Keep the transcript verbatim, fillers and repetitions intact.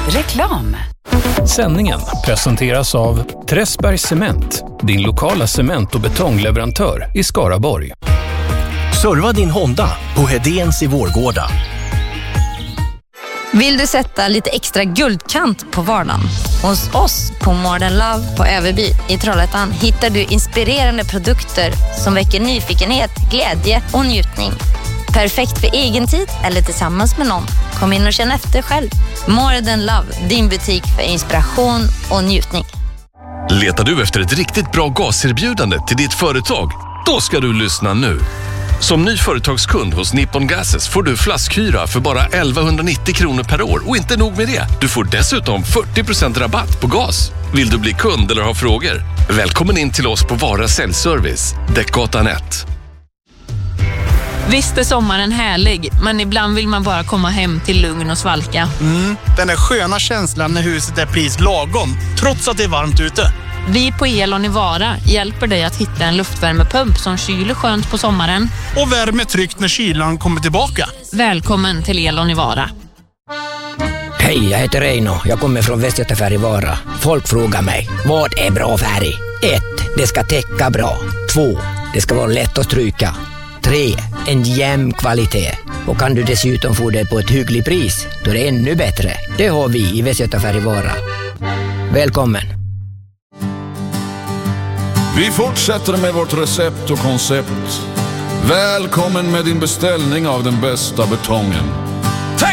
Reklam. Sändningen presenteras av Träsbergs Cement, din lokala cement- och betongleverantör i Skaraborg. Serva din Honda på Hedéns i Vårgårda. Vill du sätta lite extra guldkant på vardagen? Hos oss på Modern Love på Överby i Trollhättan hittar du inspirerande produkter som väcker nyfikenhet, glädje och njutning. Perfekt för egen tid eller tillsammans med någon. Kom in och känn efter själv. Modern Love, din butik för inspiration och njutning. Letar du efter ett riktigt bra gaserbjudande till ditt företag? Då ska du lyssna nu. Som ny företagskund hos Nippon Gases får du flaskhyra för bara elvahundranittio kronor per år. Och inte nog med det, du får dessutom fyrtio procent rabatt på gas. Vill du bli kund eller ha frågor? Välkommen in till oss på Vara Säljservice, Däckgatan ett. Visst är sommaren härlig, men ibland vill man bara komma hem till lugn och svalka. Mm, den där sköna känslan när huset är pris lagom, trots att det är varmt ute. Vi på Elon i Vara hjälper dig att hitta en luftvärmepump som kyler skönt på sommaren. Och värmer tryggt när kylan kommer tillbaka. Välkommen till Elon i Vara. Hej, jag heter Reino. Jag kommer från Västgötafärg i Vara. Folk frågar mig, vad är bra färg? ett. Det ska täcka bra. två. Det ska vara lätt att stryka. tre. En jämn kvalitet. Och kan du dessutom få det på ett hyggligt pris, då är det ännu bättre. Det har vi i Västgötafärg i Vara. Välkommen! Vi fortsätter med vårt recept och koncept. Välkommen med din beställning av den bästa betongen.